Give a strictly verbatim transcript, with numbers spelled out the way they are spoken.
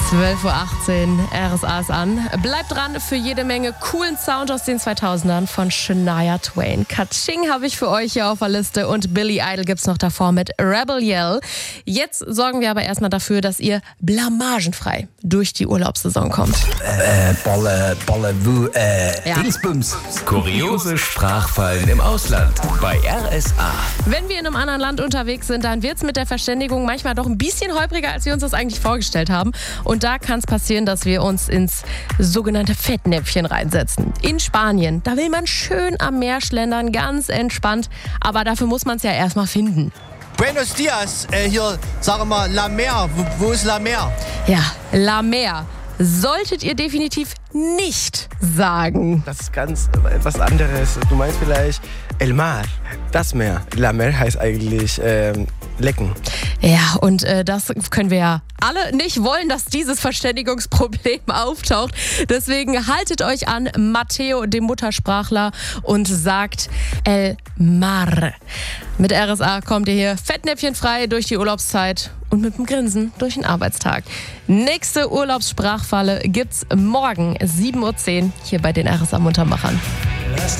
zwölf Uhr achtzehn, R S A ist an. Bleibt dran für jede Menge coolen Sound aus den zweitausendern von Shania Twain. Katsching habe ich für euch hier auf der Liste und Billy Idol gibt's noch davor mit Rebel Yell. Jetzt sorgen wir aber erstmal dafür, dass ihr blamagenfrei durch die Urlaubssaison kommt. Äh, Bolle, Bolle, Wu, äh, Ja. Dingsbums. Kuriose Sprachfallen im Ausland bei R S A. Wenn wir in einem anderen Land unterwegs sind, dann wird's mit der Verständigung manchmal doch ein bisschen holpriger, als wir uns das eigentlich vorgestellt haben. Und da kann es passieren, dass wir uns ins sogenannte Fettnäpfchen reinsetzen. In Spanien, da will man schön am Meer schlendern, ganz entspannt. Aber dafür muss man es ja erstmal finden. Buenos dias, äh, hier, sag mal, La Mer, wo, wo ist La Mer? Ja, La Mer solltet ihr definitiv nicht sagen. Das ist ganz etwas anderes. Du meinst vielleicht El Mar, das Meer. La Mer heißt eigentlich ähm, lecken. Ja, und äh, das können wir ja alle nicht wollen, dass dieses Verständigungsproblem auftaucht. Deswegen haltet euch an Matteo, dem Muttersprachler, und sagt El Mar. Mit R S A kommt ihr hier fettnäpfchenfrei durch die Urlaubszeit und mit dem Grinsen durch den Arbeitstag. Nächste Urlaubssprachfalle gibt's morgen sieben Uhr zehn hier bei den R S A Muntermachern.